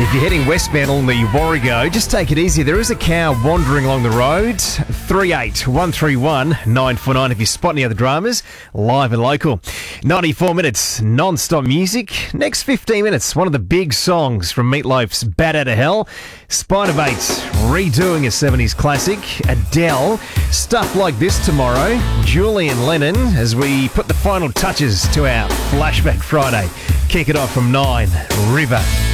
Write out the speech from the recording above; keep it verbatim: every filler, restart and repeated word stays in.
If you're heading westbound along the Warrego, just take it easy. There is a cow wandering along the road. three eight one three one nine four nine if you spot any other dramas, live and local. ninety-four minutes, non-stop music. Next fifteen minutes, one of the big songs from Meatloaf's Bat Outta Hell. Spiderbait redoing a seventies classic. Adele, Stuff Like This tomorrow. Julian Lennon as we put the final touches to our Flashback Friday. Kick it off from nine, River.